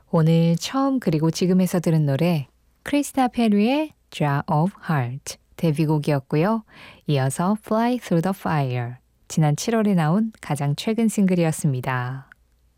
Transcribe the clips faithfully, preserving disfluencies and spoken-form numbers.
오늘 처음 그리고 지금에서 들은 노래 크리스타 페리의 Jar of Heart 데뷔곡이었고요. 이어서 Fly Through the Fire 지난 칠월에 나온 가장 최근 싱글이었습니다.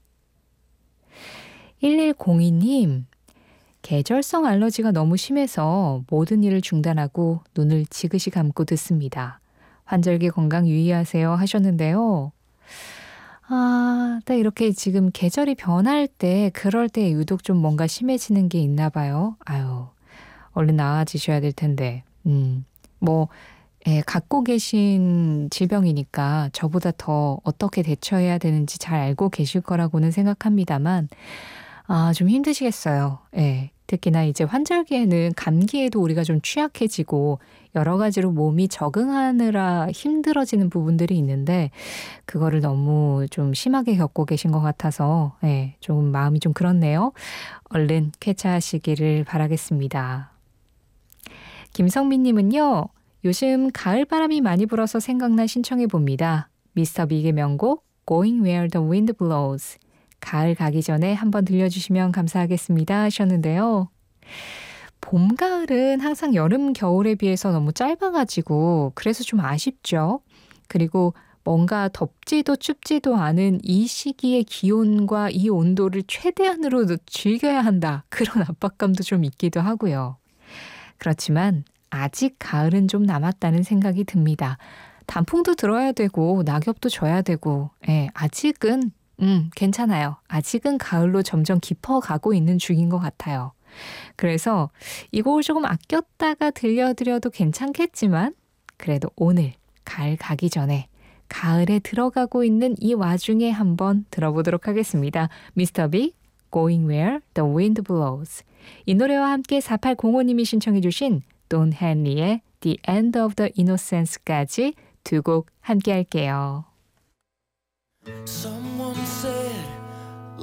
일일공이 님 계절성 알러지가 너무 심해서 모든 일을 중단하고 눈을 지그시 감고 듣습니다. 환절기 건강 유의하세요 하셨는데요. 아, 딱 이렇게 지금 계절이 변할 때 그럴 때 유독 좀 뭔가 심해지는 게 있나 봐요. 아유, 얼른 나아지셔야 될 텐데. 음, 뭐 예, 갖고 계신 질병이니까 저보다 더 어떻게 대처해야 되는지 잘 알고 계실 거라고는 생각합니다만 아, 좀 힘드시겠어요. 예. 특히나 이제 환절기에는 감기에도 우리가 좀 취약해지고 여러 가지로 몸이 적응하느라 힘들어지는 부분들이 있는데 그거를 너무 좀 심하게 겪고 계신 것 같아서 예, 좀 마음이 좀 그렇네요. 얼른 쾌차하시기를 바라겠습니다. 김성민 님은요. 요즘 가을바람이 많이 불어서 생각나 신청해 봅니다. 미스터 빅의 명곡 Going Where the Wind Blows 가을 가기 전에 한번 들려주시면 감사하겠습니다 하셨는데요. 봄, 가을은 항상 여름, 겨울에 비해서 너무 짧아가지고 그래서 좀 아쉽죠. 그리고 뭔가 덥지도 춥지도 않은 이 시기의 기온과 이 온도를 최대한으로 즐겨야 한다. 그런 압박감도 좀 있기도 하고요. 그렇지만 아직 가을은 좀 남았다는 생각이 듭니다. 단풍도 들어야 되고 낙엽도 져야 되고 예, 아직은 음, 괜찮아요. 아직은 가을로 점점 깊어가고 있는 중인 것 같아요. 그래서 이 곡을 조금 아꼈다가 들려드려도 괜찮겠지만 그래도 오늘 가을 가기 전에 가을에 들어가고 있는 이 와중에 한번 들어보도록 하겠습니다. 미스터 빅, Going Where the Wind Blows. 이 노래와 함께 사팔공오 님이 신청해 주신 돈 헨리의 The End of the Innocence까지 두 곡 함께 할게요.